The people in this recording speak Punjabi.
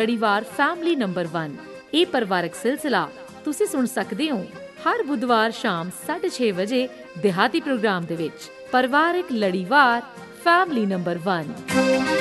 ਲੜੀਵਾਰ ਫੈਮਿਲੀ ਨੰਬਰ 1। ਇਹ ਪਰਿਵਾਰਕ ਸਿਲਸਿਲਾ ਤੁਸੀਂ ਸੁਣ ਸਕਦੇ ਹੋ ਹਰ ਬੁੱਧਵਾਰ ਸ਼ਾਮ 6:30 ਵਜੇ ਦਿਹਾਤੀ ਪ੍ਰੋਗਰਾਮ ਦੇ ਵਿੱਚ। ਪਰਿਵਾਰਕ ਲੜੀਵਾਰ ਫੈਮਿਲੀ ਨੰਬਰ 1।